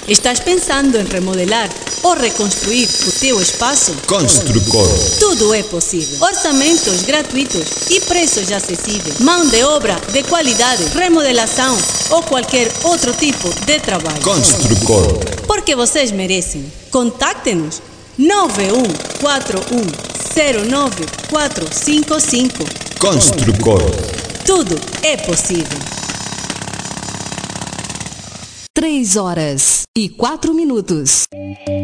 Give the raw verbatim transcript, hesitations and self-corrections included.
Estás pensando em remodelar ou reconstruir o teu espaço? Construcor. Tudo é possível. Orçamentos gratuitos e preços acessíveis. Mão de obra de qualidade, remodelação ou qualquer outro tipo de trabalho. Construcor. Porque vocês merecem. Contacte-nos nove um quatro um zero nove quatro cinco cinco. Construcor. Tudo é possível. Três horas e quatro minutos.